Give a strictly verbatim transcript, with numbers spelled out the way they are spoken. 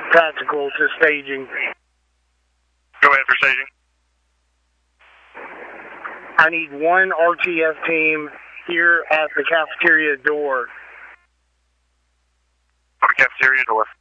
tactical to staging. Go ahead for staging. I need one R T S team here at the cafeteria door. The cafeteria door.